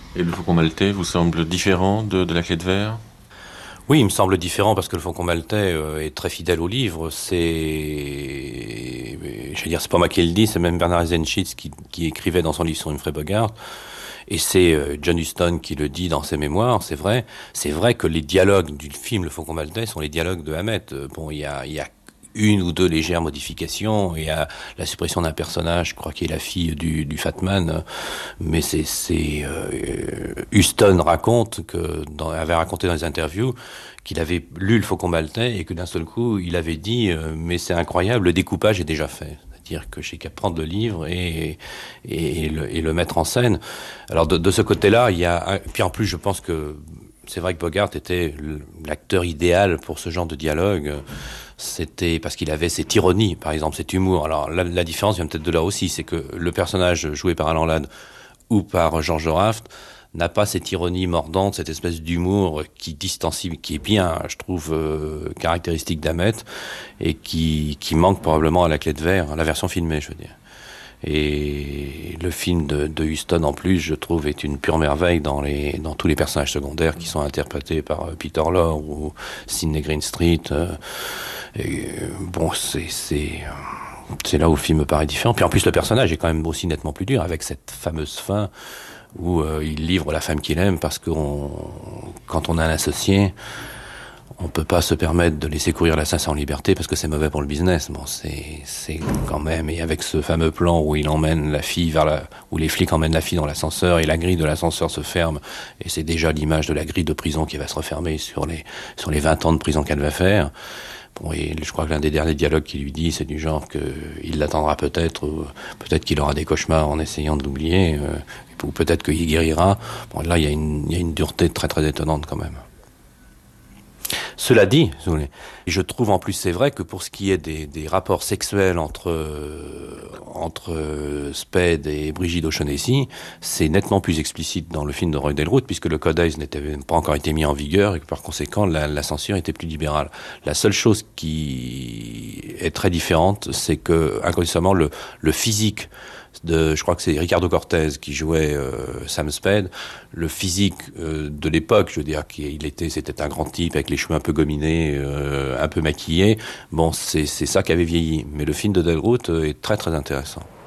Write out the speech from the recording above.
Et le Faucon Maltais vous semble différent de La Clé de Verre? Oui, il me semble différent parce que le Faucon Maltais est très fidèle au livre. Je veux dire, c'est pas moi qui le dis, c'est même Bernard Eisenschitz qui écrivait dans son livre sur Humphrey Bogart. Et c'est John Huston qui le dit dans ses mémoires, c'est vrai. C'est vrai que les dialogues du film Le Faucon Maltais sont les dialogues de Hamet. Bon, il y a une ou deux légères modifications. Il y a la suppression d'un personnage, je crois qui est la fille du Fatman. Mais Huston raconte avait raconté dans les interviews qu'il avait lu Le Faucon Maltais et que d'un seul coup, il avait dit mais c'est incroyable, le découpage est déjà fait. C'est-à-dire que j'ai qu'à prendre le livre et le mettre en scène. Alors de ce côté-là, puis en plus, je pense que c'est vrai que Bogart était l'acteur idéal pour ce genre de dialogue. C'était parce qu'il avait cette ironie, par exemple, cet humour. Alors la différence vient peut-être de là aussi, c'est que le personnage joué par Alan Ladd ou par George Raft n'a pas cette ironie mordante, cette espèce d'humour qui distancie, qui est bien, je trouve, caractéristique d'Hamet et qui manque probablement à La Clé de Verre, à la version filmée, je veux dire. Et le film de Huston, en plus, je trouve, est une pure merveille dans tous les personnages secondaires qui sont interprétés par Peter Lorre ou Sidney Greenstreet. Bon, c'est là où le film me paraît différent. Puis en plus, le personnage est quand même aussi nettement plus dur, avec cette fameuse fin où il livre la femme qu'il aime parce que quand on a un associé, on peut pas se permettre de laisser courir l'assassin en liberté parce que c'est mauvais pour le business. Bon, c'est quand même, et avec ce fameux plan où il emmène la fille où les flics emmènent la fille dans l'ascenseur et la grille de l'ascenseur se ferme, et c'est déjà l'image de la grille de prison qui va se refermer sur les 20 ans de prison qu'elle va faire. Bon, et je crois que l'un des derniers dialogues qu'il lui dit, c'est du genre que il l'attendra peut-être, ou peut-être qu'il aura des cauchemars en essayant de l'oublier, ou peut-être qu'il guérira. Bon, là, il y a une dureté très très étonnante quand même. Cela dit, je trouve en plus c'est vrai que pour ce qui est des rapports sexuels entre Spade et Brigitte O'Shaughnessy, c'est nettement plus explicite dans le film de Roy Del puisque le Code Hays n'était pas encore été mis en vigueur et que par conséquent la censure était plus libérale. La seule chose qui est très différente, c'est que inconsciemment le physique je crois que c'est Ricardo Cortez qui jouait Sam Spade, le physique de l'époque, je veux dire, c'était un grand type avec les cheveux un peu gominés, un peu maquillés. Bon, c'est ça qui avait vieilli. Mais le film de Delroute est très très intéressant.